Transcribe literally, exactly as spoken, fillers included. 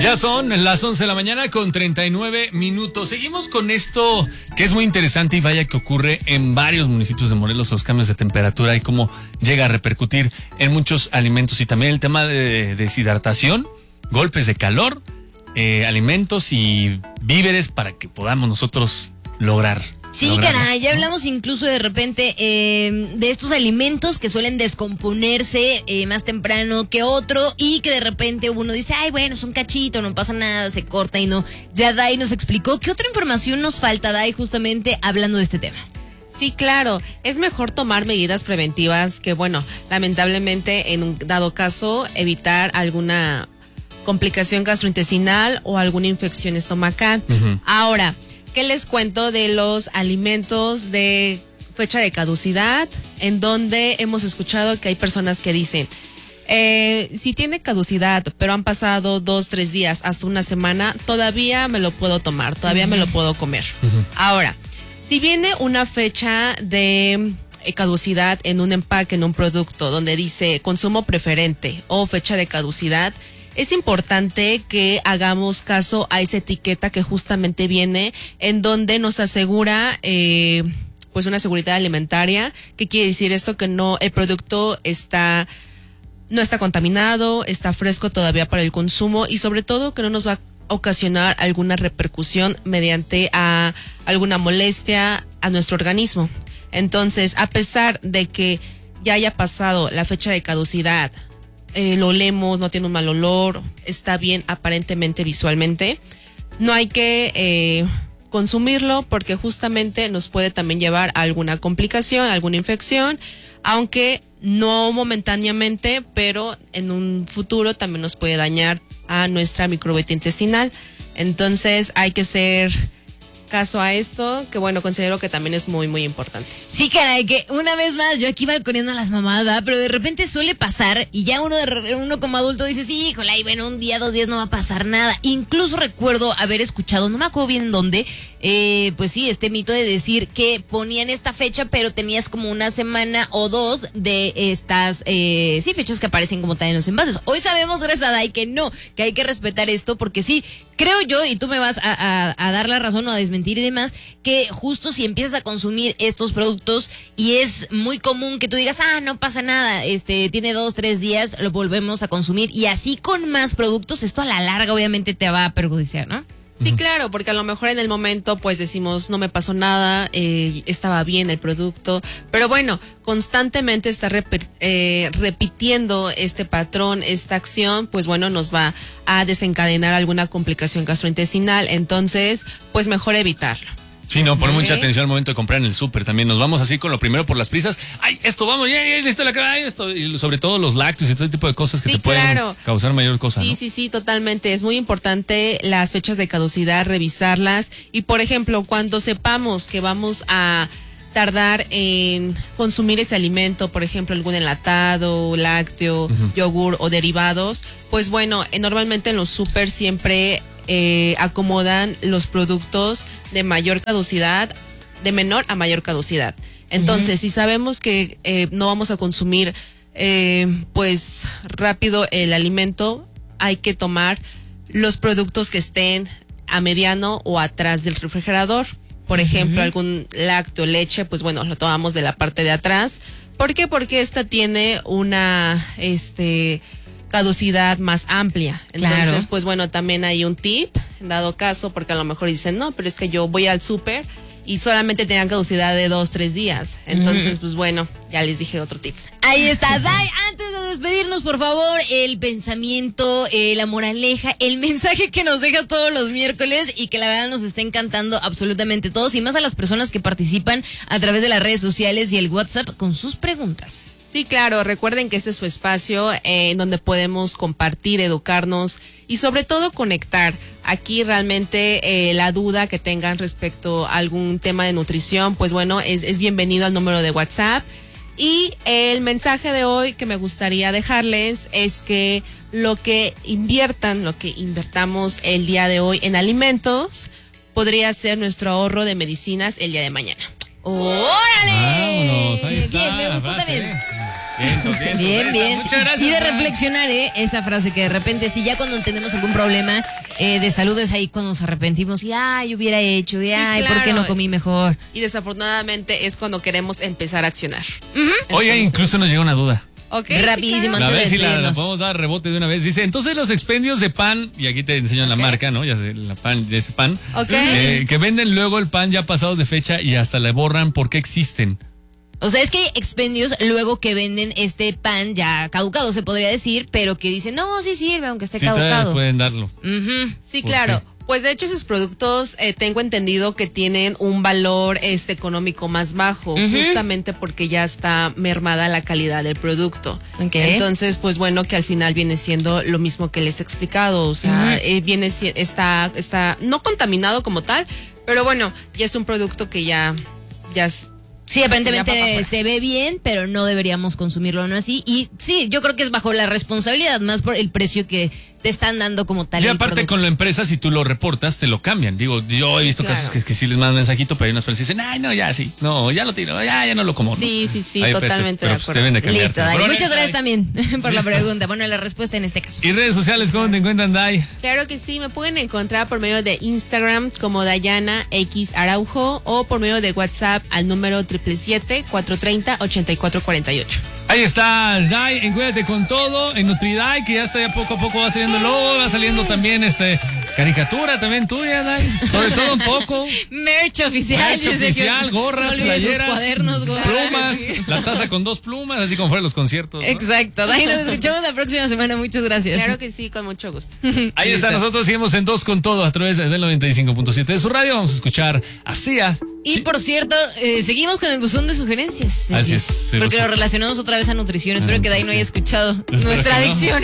Ya son las once de la mañana con treinta y nueve minutos. Seguimos con esto que es muy interesante y vaya que ocurre en varios municipios de Morelos, los cambios de temperatura y cómo llega a repercutir en muchos alimentos y también el tema de deshidratación, golpes de calor, eh, alimentos y víveres para que podamos nosotros lograr. Sí, lograrlo, caray, ya ¿no? hablamos incluso de repente eh, de estos alimentos que suelen descomponerse eh, más temprano que otro y que de repente uno dice, ay, bueno, es un cachito, no pasa nada, se corta y no. Ya Dai nos explicó qué otra información nos falta, Dai, justamente hablando de este tema. Sí, claro, es mejor tomar medidas preventivas que, bueno, lamentablemente en un dado caso evitar alguna complicación gastrointestinal o alguna infección estomacal. Uh-huh. Ahora, ¿qué les cuento de los alimentos de fecha de caducidad? En donde hemos escuchado que hay personas que dicen, eh, si tiene caducidad, pero han pasado dos, tres días, hasta una semana, todavía me lo puedo tomar, todavía uh-huh. me lo puedo comer. Uh-huh. Ahora, si viene una fecha de caducidad en un empaque, en un producto, donde dice consumo preferente o fecha de caducidad, es importante que hagamos caso a esa etiqueta que justamente viene en donde nos asegura eh, pues una seguridad alimentaria. ¿Qué quiere decir esto? Que no, el producto está, no está contaminado, está fresco todavía para el consumo y sobre todo que no nos va a ocasionar alguna repercusión mediante a alguna molestia a nuestro organismo. Entonces, a pesar de que ya haya pasado la fecha de caducidad, Eh, lo olemos, no tiene un mal olor, está bien aparentemente visualmente, no hay que eh, consumirlo porque justamente nos puede también llevar a alguna complicación, alguna infección, aunque no momentáneamente, pero en un futuro también nos puede dañar a nuestra microbiota intestinal. Entonces hay que hacer caso a esto, que bueno, considero que también es muy, muy importante. Sí, caray, que una vez más, yo aquí balconeando a las mamás, ¿verdad? Pero de repente suele pasar y ya uno, de, uno como adulto dice, sí, híjole, ahí bueno, un día, dos días no va a pasar nada. Incluso recuerdo haber escuchado, no me acuerdo bien dónde, eh, pues sí, este mito de decir que ponían esta fecha, pero tenías como una semana o dos de estas, eh, sí, fechas que aparecen como tal en los envases. Hoy sabemos, gracias a Dai, que no, que hay que respetar esto porque sí, creo yo, y tú me vas a, a, a dar la razón o a desmentir y demás, que justo si empiezas a consumir estos productos y es muy común que tú digas, ah, no pasa nada, este tiene dos, tres días, lo volvemos a consumir y así con más productos, esto a la larga obviamente te va a perjudicar, ¿no? Sí, claro, porque a lo mejor en el momento pues decimos no me pasó nada, eh, estaba bien el producto, pero bueno, constantemente está rep- eh, repitiendo este patrón, esta acción, pues bueno, nos va a desencadenar alguna complicación gastrointestinal, entonces pues mejor evitarlo. Sí, no, pon ¿Eh? mucha atención al momento de comprar en el súper también. Nos vamos así con lo primero por las prisas. Ay, esto, vamos, ya, ya, esto, la ay, esto. Y sobre todo los lácteos y todo tipo de cosas que sí, te pueden claro. causar mayor cosa, Sí, ¿no? sí, sí, totalmente. Es muy importante las fechas de caducidad, revisarlas. Y, por ejemplo, cuando sepamos que vamos a tardar en consumir ese alimento, por ejemplo, algún enlatado, lácteo, uh-huh. yogur o derivados, pues bueno, eh, normalmente en los súper siempre eh, acomodan los productos de mayor caducidad, de menor a mayor caducidad. Entonces, uh-huh. si sabemos que eh, no vamos a consumir eh, pues rápido el alimento, hay que tomar los productos que estén a mediano o atrás del refrigerador. Por ejemplo, uh-huh. algún lácteo, leche, pues bueno, lo tomamos de la parte de atrás. ¿Por qué? Porque esta tiene una este caducidad más amplia. Entonces, claro. pues bueno, también hay un tip, en dado caso, porque a lo mejor dicen, no, pero es que yo voy al súper y solamente tenían caducidad de dos, tres días. Entonces, uh-huh. pues bueno, ya les dije otro tip. Ahí está, Dai, antes de despedirnos, por favor, el pensamiento, eh, la moraleja, el mensaje que nos dejas todos los miércoles y que la verdad nos está encantando absolutamente todos y más a las personas que participan a través de las redes sociales y el WhatsApp con sus preguntas. Sí, claro, recuerden que este es su espacio eh, en donde podemos compartir, educarnos y sobre todo conectar. Aquí realmente eh, la duda que tengan respecto a algún tema de nutrición, pues bueno, es, es bienvenido al número de WhatsApp. Y el mensaje de hoy que me gustaría dejarles es que lo que inviertan, lo que invertamos el día de hoy en alimentos, podría ser nuestro ahorro de medicinas el día de mañana. ¡Órale! Vámonos, ahí está. Bien, me gustó frase, también. ¿eh? Vientos, vientos, Bien, esa. bien. Muchas gracias. Y de Fran. reflexionar, ¿eh? Esa frase que de repente, si ya cuando tenemos algún problema eh, de salud es ahí cuando nos arrepentimos y ay, hubiera hecho, y ay, ¿por qué claro. no comí mejor? Y desafortunadamente es cuando queremos empezar a accionar. Oye, incluso nos llega una duda. Ok. Rapidísimo, A antes ver de si la, la despedirnos. podemos dar rebote de una vez. Dice, entonces los expendios de pan, y aquí te enseñan la Ok. marca, ¿no? Ya sé, la pan, ya ese pan. Ok. eh, que venden luego el pan ya pasados de fecha y hasta le borran por qué existen. O sea, es que hay expendios luego que venden este pan ya caducado, se podría decir, pero que dicen, no, sí sirve, aunque esté Sí, todavía caducado. pueden darlo. Ujú. Sí, ¿Por claro. qué? Pues de hecho esos productos eh, tengo entendido que tienen un valor este económico más bajo, Ujú. justamente porque ya está mermada la calidad del producto. Ok. Entonces, pues bueno, que al final viene siendo lo mismo que les he explicado, o sea, Ujú. eh, viene si- está está no contaminado como tal, pero bueno, ya es un producto que ya ya es- Sí, aparentemente Ya va para se ve bien, pero no deberíamos consumirlo, ¿no? Así. Y sí, yo creo que es bajo la responsabilidad, más por el precio que te están dando como tal. Y el aparte producto. con la empresa, si tú lo reportas, te lo cambian. Digo, yo he visto claro. casos que, que sí les mandan mensajito, pero hay unas personas que dicen, ay, no, ya sí, no, ya lo tiro, ya, ya no lo como. ¿no? Sí, sí, sí, Hay totalmente pero, de pues, acuerdo. deben de cambiar. Listo, Dai. Pero, Muchas gracias Dai. también por la Listo. pregunta. Bueno, la respuesta en este caso. Y redes sociales, ¿cómo te encuentran, Dai? Claro que sí, me pueden encontrar por medio de Instagram como Dayana X Araujo o por medio de WhatsApp al número siete siete siete, cuatro tres cero, ocho cuatro cuatro ocho. Ahí está Dai, en Cuídate con Todo, en Nutridai, que ya está ya poco a poco va saliendo el logo, va saliendo también este caricatura también tuya, Dai. Sobre todo un poco. Merch oficial. Merch yo sé que- oficial, gorras, no olvides sus playeras, cuadernos, gorras. plumas, la taza con dos plumas, así como fueron los conciertos, ¿no? Exacto. Dai, nos escuchamos la próxima semana. Muchas gracias. Claro que sí, con mucho gusto. Ahí está, nosotros seguimos en Dos con Todo a través del noventa y cinco punto siete de su radio. Vamos a escuchar a Sia. Y por cierto, eh, seguimos con el buzón de sugerencias. Así es, se Porque lo- lo relacionamos otra vez a nutrición. Espero que Dai no haya escuchado Espero nuestra que no. adicción.